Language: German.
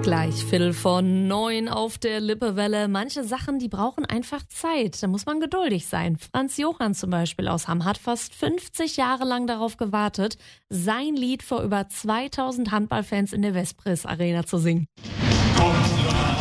Gleich 8:45 auf der Lippewelle. Manche Sachen, die brauchen einfach Zeit. Da muss man geduldig sein. Franz Johann zum Beispiel aus Hamm hat fast 50 Jahre lang darauf gewartet, sein Lied vor über 2000 Handballfans in der Vespris Arena zu singen.